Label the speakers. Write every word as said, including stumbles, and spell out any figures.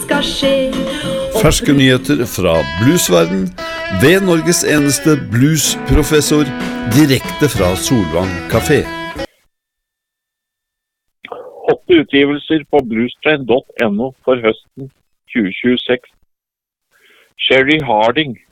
Speaker 1: skal skje.
Speaker 2: Ferske nyheter fra bluesverden ved Norges eneste bluesprofessor, direkte fra Solvang Café.
Speaker 3: Åtte utgivelser på bluestrain punktum no for høsten tjue tjueseks. Sherry Harding